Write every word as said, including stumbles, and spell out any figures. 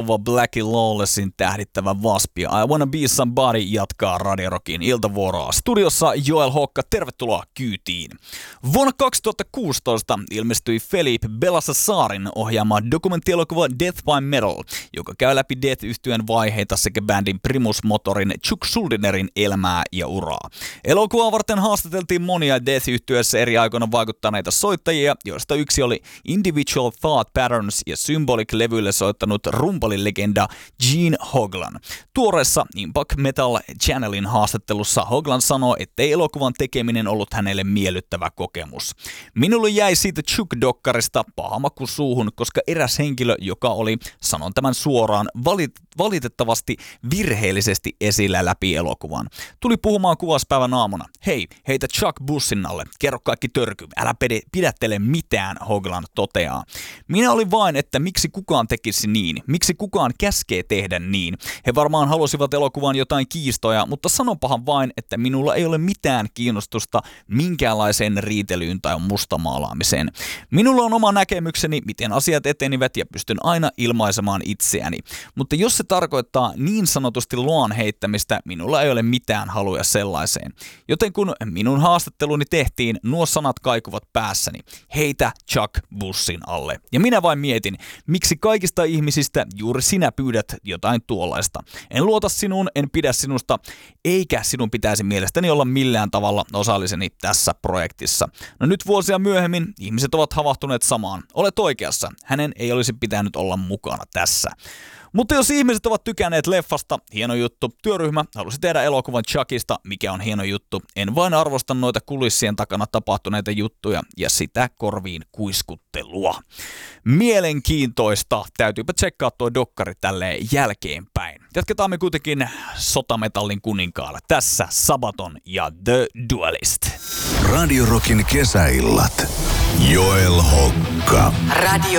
elokuva Blackie Lawlessin tähdittävä Wasp ja I Wanna Be Somebody jatkaa Radio Rockin iltavuoroa. Studiossa Joel Hokka, tervetuloa kyytiin. Vuonna kaksituhattakuusitoista ilmestyi Felipe Bellasasarin ohjaama dokumenttielokuva Death by Metal, joka käy läpi Death-yhtyeen vaiheita sekä bändin primusmotorin Chuck Schuldinerin elämää ja uraa. Elokuvaa varten haastateltiin monia Death-yhtyeessä eri aikoina vaikuttaneita soittajia, joista yksi oli Individual Thought Patterns ja Symbolic-levylle soittanut rumpalilegenda Gene Hoglan. Tuoreessa Impact Metal Channelin haastattelussa Hoglan sanoi, ettei elokuvan tekeminen ollut hänelle miellyttävä kokemus. Minulle jäi siitä Chuck-dokkarista paha maku suuhun, koska eräs henkilö, joka oli, sanon tämän suoraan, valit- valitettavasti virheellisesti esillä läpi elokuvan. Tuli puhumaan kuvaspäivän aamuna. Hei, heitä Chuck bussin alle, kerro kaikki törky, älä pede- pidättele mitään, Hoglan toteaa. Minä olin vain, että miksi kukaan tekisi niin, miksi kukaan käskee tehdä niin. He varmaan halusivat elokuvan jotain kiistoja, mutta sanonpahan vain, että minulla ei ole mitään kiinnostusta minkäänlaiseen riitelyyn tai mustamaalaamiseen. Minulla on oma näkemykseni, miten asiat etenivät ja pystyn aina ilmaisemaan itseäni. Mutta jos se tarkoittaa niin sanotusti luon heittämistä, minulla ei ole mitään haluja sellaiseen. Joten kun minun haastatteluni tehtiin, nuo sanat kaikuvat päässäni. Heitä Chuck bussin alle. Ja minä vain mietin, miksi kaikista ihmisistä juuri sinä pyydät jotain tuollaista. En luota sinuun, en pidä sinusta, eikä sinun pitäisi mielestäni olla millään tavalla osalliseni tässä projektissa. No nyt vuosia myöhemmin ihmiset ovat havahtuneet samaan. Olet oikeassa, hänen ei olisi pitänyt olla mukana tässä. Mutta jos ihmiset ovat tykänneet leffasta, hieno juttu. Työryhmä halusi tehdä elokuvan Chuckista, mikä on hieno juttu. En vain arvosta noita kulissien takana tapahtuneita juttuja ja sitä korviin kuiskuttelua. Mielenkiintoista. Täytyypä tsekkaa tuo dokkari tälleen jälkeenpäin. Jatketaan me kuitenkin sotametallin kuninkaalla. Tässä Sabaton ja The Duelist. Radio Rockin kesäillat. Joel Hokka. Radio